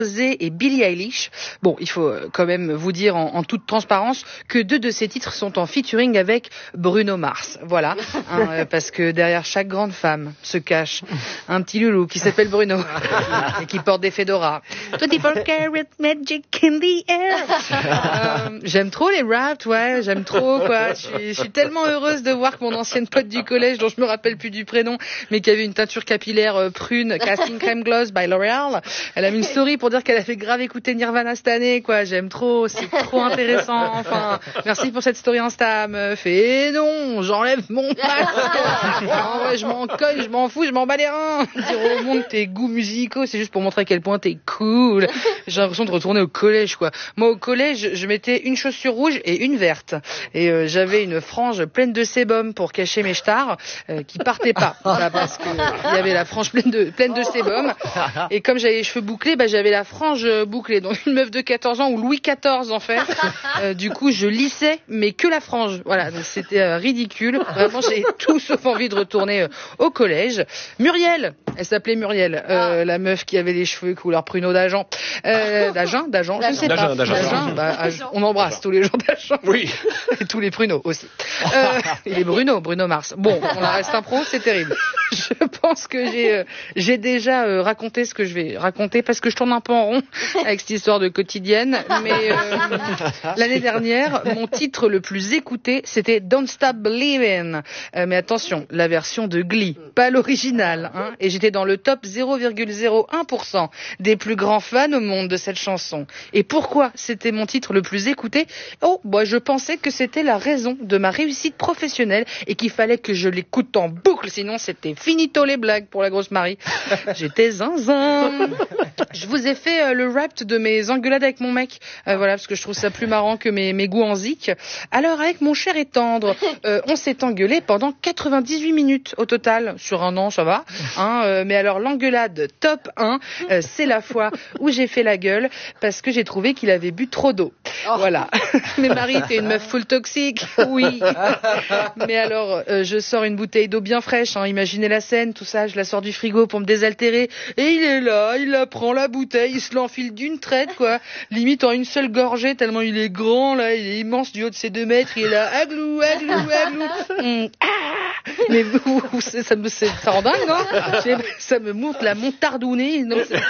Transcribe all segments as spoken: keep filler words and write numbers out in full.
et Billie Eilish. Bon, il faut quand même vous dire en, en toute transparence que deux de ces titres sont en featuring avec Bruno Mars. Voilà, hein, parce que derrière chaque grande femme se cache un petit loulou qui s'appelle Bruno et qui porte des fedoras. twenty-four karat magic in the air. Euh, j'aime trop les raps, ouais, j'aime trop quoi. Je suis, je suis tellement heureuse de voir que mon ancienne pote du collège, dont je me rappelle plus du prénom, mais qui avait une teinture capillaire euh, prune, casting crème gloss by L'Oréal, elle a mis une story pour dire qu'elle avait grave écouté Nirvana cette année, quoi. J'aime trop, c'est trop intéressant. Enfin, merci pour cette story Insta, meuf. Et non, j'enlève mon masque. En vrai, je m'en cogne, je m'en fous, je m'en bats les reins. Dire au monde tes goûts musicaux, c'est juste pour montrer à quel point t'es cool. J'ai l'impression de retourner au collège, quoi. Moi, au collège, je mettais une chaussure rouge et une verte. Et euh, j'avais une frange pleine de sébum pour cacher mes stars, euh, qui partaient pas. Voilà, parce que il y avait la frange pleine de, pleine de sébum. Et comme j'avais les cheveux bouclés, bah, j'avais la frange bouclée. Donc une meuf de quatorze ans, ou Louis quatorze en fait. Euh, du coup, je lissais, mais que la frange. Voilà, donc c'était euh, ridicule. Vraiment, j'ai tout sauf envie de retourner euh, au collège. Muriel, elle s'appelait Muriel, euh, la meuf qui avait les cheveux couleur pruneau d'Agen. Euh, D'Agen, d'Agen, je ne sais pas. D'Agen, bah, on embrasse tous les gens d'Agen. Oui. Et tous les pruneaux aussi. Euh, et les Bruno, Bruno Mars. Bon, on en reste un pro, c'est terrible. Je pense que j'ai euh, j'ai déjà euh, raconté ce que je vais raconter parce que je tourne un peu en rond avec cette histoire de quotidienne. Mais euh, l'année dernière, mon titre le plus écouté, c'était Don't Stop Believin'. Euh, mais attention, la version de Glee, pas l'original. Hein, et j'étais dans le top zéro virgule zéro un pour cent des plus grands fans au monde de cette chanson. Et pourquoi c'était mon titre le plus écouté? Oh, bah, je pensais que c'était la raison de ma réussite professionnelle et qu'il fallait que je l'écoute en boucle, sinon c'était finito les blagues pour la grosse Marie. J'étais zinzin. Je vous ai fait euh, le rap de mes engueulades avec mon mec, euh, voilà, parce que je trouve ça plus marrant que mes, mes goûts en zik. Alors avec mon cher et tendre, euh, on s'est engueulé pendant quatre-vingt-dix-huit minutes au total. Sur un an, ça va. Hein, euh, mais alors l'engueulade top un, euh, c'est la fois où j'ai fait la gueule parce que j'ai trouvé qu'il avait bu trop d'eau. Oh. Voilà. Mais Marie, t'es une meuf full toxique. Oui. Mais alors, euh, je sors une bouteille d'eau bien fraîche. Hein, imaginez la scène, tout ça. Je la sors du frigo pour me désaltérer. Et il est là, il la prend la bouteille, il se l'enfile d'une traite, quoi. Limite en une seule gorgée, tellement il est grand, là, il est immense du haut de ses deux mètres. Il est là, aglou, aglou, aglou. Mmh. Ah, mais vous, vous, ça me, ça rend dingue, non? Ça me monte la montarde au nez. Non, je,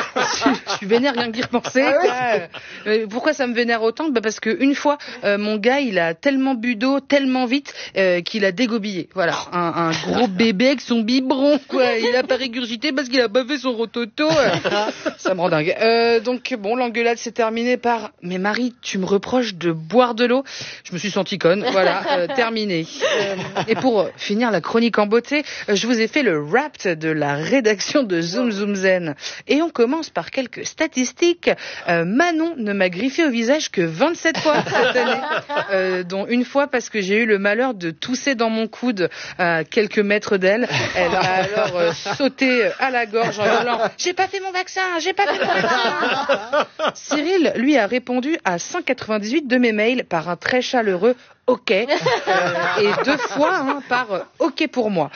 je suis vénère rien que d'y repenser. Ah ouais. Pourquoi ça me vénère autant? Bah parce que une fois, euh, mon gars, il a tellement bu d'eau, tellement vite, euh, qu'il a dégobillé. Voilà, un, un gros bébé avec son biberon, quoi. Il a pas régurgité parce qu'il a pas fait son rototo. Ça me rend dingue. Euh, donc bon, l'engueulade s'est terminée par « Mais Marie, tu me reproches de boire de l'eau ?» Je me suis sentie conne. Voilà, euh, terminé. Euh, et pour finir la chronique en beauté, je vous ai fait le rap de la rédaction de Zoom Zoom Zen. Et on commence par quelques statistiques. Euh, Manon ne m'a griffé au visage que vingt-sept fois cette année, euh, dont une fois parce que j'ai eu le malheur de tousser dans mon coude à quelques mètres d'elle. Elle m'a alors euh, sauté à la gorge en hurlant « J'ai pas fait mon vaccin, j'ai pas fait mon vaccin !» Cyril, lui, a répondu à cent quatre-vingt-dix-huit de mes mails par un très chaleureux OK, euh, et deux fois hein, par euh, OK pour moi.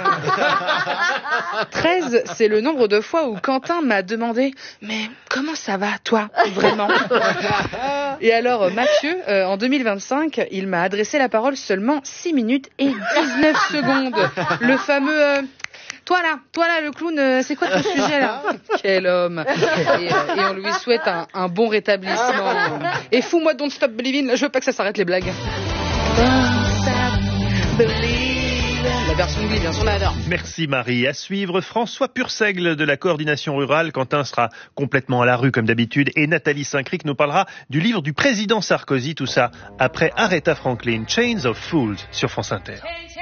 Euh, treize, c'est le nombre de fois où Quentin m'a demandé « Mais comment ça va, toi, vraiment ?» Et alors, Mathieu, euh, en deux mille vingt-cinq, il m'a adressé la parole seulement six minutes et dix-neuf secondes. Le fameux... Euh, Toi là, toi là, le clown, euh, c'est quoi ton sujet là? Quel homme. Et, euh, et on lui souhaite un, un bon rétablissement. Et fous-moi Don't Stop Believin', là, je veux pas que ça s'arrête les blagues. Don't Stop Believin'. La version de Glee, bien sûr, on adore. Merci Marie. À suivre, François Purseigle de la coordination rurale. Quentin sera complètement à la rue comme d'habitude. Et Nathalie Saint-Cric nous parlera du livre du président Sarkozy. Tout ça après Aretha Franklin, Chains of Fools sur France Inter.